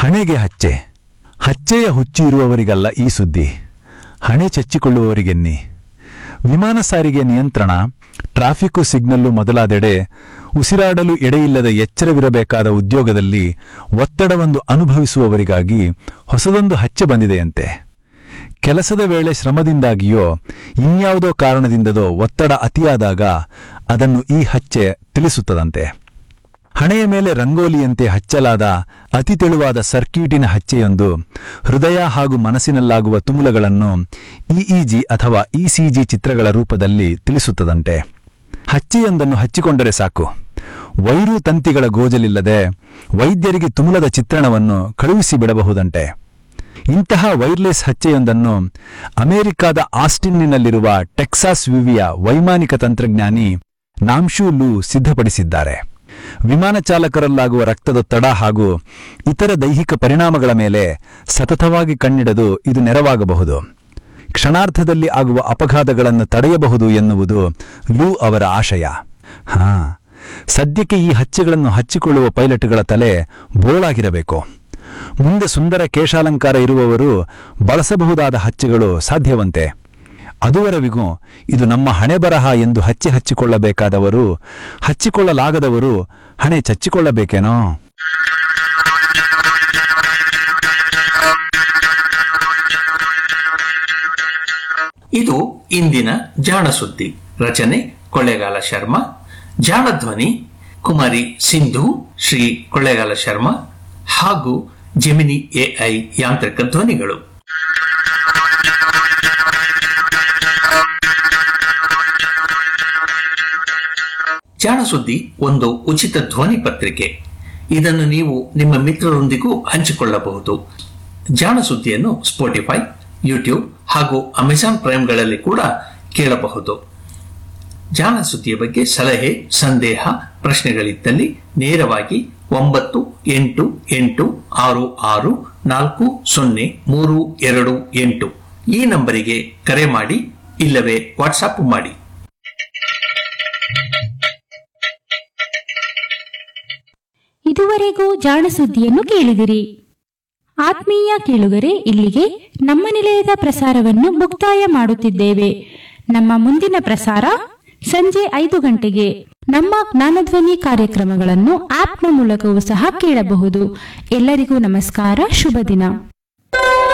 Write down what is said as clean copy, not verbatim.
ಹಣೆಗೆ ಹಚ್ಚೆ. ಹಚ್ಚೆಯ ಹುಚ್ಚು ಇರುವವರಿಗಲ್ಲ ಈ ಸುದ್ದಿ, ಹಣೆ ಚಚ್ಚಿಕೊಳ್ಳುವವರಿಗೆನ್ನಿ. ವಿಮಾನ ಸಾರಿಗೆ ನಿಯಂತ್ರಣ, ಟ್ರಾಫಿಕ್ಕು ಸಿಗ್ನಲ್ಲು ಮೊದಲಾದೆಡೆ ಉಸಿರಾಡಲು ಎಡೆಯಿಲ್ಲದ ಎಚ್ಚರವಿರಬೇಕಾದ ಉದ್ಯೋಗದಲ್ಲಿ ಒತ್ತಡವನ್ನು ಅನುಭವಿಸುವವರಿಗಾಗಿ ಹೊಸದೊಂದು ಹಚ್ಚೆ ಬಂದಿದೆಯಂತೆ. ಕೆಲಸದ ವೇಳೆ ಶ್ರಮದಿಂದಾಗಿಯೋ ಇನ್ಯಾವುದೋ ಕಾರಣದಿಂದದೋ ಒತ್ತಡ ಅತಿಯಾದಾಗ ಅದನ್ನು ಈ ಹಚ್ಚೆ ತಿಳಿಸುತ್ತದಂತೆ. ಹಣೆಯ ಮೇಲೆ ರಂಗೋಲಿಯಂತೆ ಹಚ್ಚಲಾದ ಅತಿ ತೆಳುವಾದ ಸರ್ಕ್ಯೂಟಿನ ಹಚ್ಚೆಯೊಂದು ಹೃದಯ ಹಾಗೂ ಮನಸ್ಸಿನಲ್ಲಾಗುವ ತುಮುಲಗಳನ್ನು ಇಇಜಿ ಅಥವಾ ಇಸಿಜಿ ಚಿತ್ರಗಳ ರೂಪದಲ್ಲಿ ತಿಳಿಸುತ್ತದಂತೆ. ಹಚ್ಚೆಯೊಂದನ್ನು ಹಚ್ಚಿಕೊಂಡರೆ ಸಾಕು, ವೈರು ತಂತಿಗಳ ಗೋಜಲಿಲ್ಲದೆ ವೈದ್ಯರಿಗೆ ತುಮುಲದ ಚಿತ್ರಣವನ್ನು ಕಳುಹಿಸಿಬಿಡಬಹುದಂತೆ. ಇಂತಹ ವೈರ್ಲೆಸ್ ಹಚ್ಚೆಯೊಂದನ್ನು ಅಮೆರಿಕಾದ ಆಸ್ಟಿನ್ನಿನಲ್ಲಿರುವ ಟೆಕ್ಸಾಸ್ ವಿವಿಯ ವೈಮಾನಿಕ ತಂತ್ರಜ್ಞಾನಿ ನಾಮ್ಶೂ ಲೂ ಸಿದ್ಧಪಡಿಸಿದ್ದಾರೆ. ವಿಮಾನ ಚಾಲಕರಲ್ಲಾಗುವ ರಕ್ತದೊತ್ತಡ ಹಾಗೂ ಇತರ ದೈಹಿಕ ಪರಿಣಾಮಗಳ ಮೇಲೆ ಸತತವಾಗಿ ಕಣ್ಣಿಡದು ಇದು ನೆರವಾಗಬಹುದು. ಕ್ಷಣಾರ್ಧದಲ್ಲಿ ಆಗುವ ಅಪಘಾತಗಳನ್ನು ತಡೆಯಬಹುದು ಎನ್ನುವುದು ಲೂ ಅವರ ಆಶಯ. ಸದ್ಯಕ್ಕೆ ಈ ಹಚ್ಚೆಗಳನ್ನು ಹಚ್ಚಿಕೊಳ್ಳುವ ಪೈಲಟ್ಗಳ ತಲೆ ಬೋಳಾಗಿರಬೇಕು. ಮುಂದೆ ಸುಂದರ ಕೇಶಾಲಂಕಾರ ಇರುವವರು ಬಳಸಬಹುದಾದ ಹಚ್ಚೆಗಳು ಸಾಧ್ಯವಂತೆ. ಅದುವರೆವಿಗೂ ಇದು ನಮ್ಮ ಹಣೆ ಬರಹ ಎಂದು ಹಚ್ಚಿಕೊಳ್ಳಬೇಕಾದವರು, ಹಚ್ಚಿಕೊಳ್ಳಲಾಗದವರು ಹಣೆ ಚಚ್ಚಿಕೊಳ್ಳಬೇಕೇನೋ? ಇದು ಇಂದಿನ ಜಾಣ ಸುದ್ದಿ. ರಚನೆ ಕೊಳ್ಳೇಗಾಲ ಶರ್ಮಾ. ಜಾಣ ಧ್ವನಿ ಕುಮಾರಿ ಸಿಂಧು, ಶ್ರೀ ಕೊಳ್ಳೇಗಾಲ ಶರ್ಮಾ ಹಾಗೂ ಜೆಮಿನಿ ಎಐ ಯಾಂತ್ರಿಕ ಧ್ವನಿಗಳು. ಜಾಣ ಸುದ್ದಿ ಒಂದು ಉಚಿತ ಧ್ವನಿ ಪತ್ರಿಕೆ. ಇದನ್ನು ನೀವು ನಿಮ್ಮ ಮಿತ್ರರೊಂದಿಗೂ ಹಂಚಿಕೊಳ್ಳಬಹುದು. ಜಾಣ ಸುದ್ದಿಯನ್ನು ಸ್ಪೋಟಿಫೈ, ಯೂಟ್ಯೂಬ್ ಹಾಗೂ ಅಮೆಜಾನ್ ಪ್ರೈಮ್ಗಳಲ್ಲಿ ಕೂಡ ಕೇಳಬಹುದು. ಜಾಣ ಸುದ್ದಿಯ ಬಗ್ಗೆ ಸಲಹೆ, ಸಂದೇಹ, ಪ್ರಶ್ನೆಗಳಿದ್ದಲ್ಲಿ ನೇರವಾಗಿ 9886640328 ಈ ನಂಬರಿಗೆ ಕರೆ ಮಾಡಿ, ಇಲ್ಲವೇ ವಾಟ್ಸಾಪ್ ಮಾಡಿ. ಇದುವರೆಗೂ ಜಾಣ ಸುದ್ದಿಯನ್ನು ಕೇಳಿದಿರಿ. ಆತ್ಮೀಯ ಕೇಳುಗರೆ, ಇಲ್ಲಿಗೆ ನಮ್ಮ ನಿಲಯದ ಪ್ರಸಾರವನ್ನು ಮುಕ್ತಾಯ ಮಾಡುತ್ತಿದ್ದೇವೆ. ನಮ್ಮ ಮುಂದಿನ ಪ್ರಸಾರ ಸಂಜೆ 5 ಗಂಟೆಗೆ. ನಮ್ಮ ಜ್ಞಾನಧ್ವನಿ ಕಾರ್ಯಕ್ರಮಗಳನ್ನು ಆಪ್ನ ಮೂಲಕವೂ ಸಹ ಕೇಳಬಹುದು. ಎಲ್ಲರಿಗೂ ನಮಸ್ಕಾರ, ಶುಭ ದಿನ.